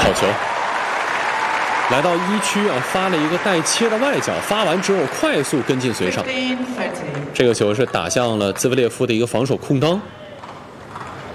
好球！来到1区啊，发了一个带切的外角，发完之后快速跟进随上，这个球是打向了兹维列夫的一个防守空当。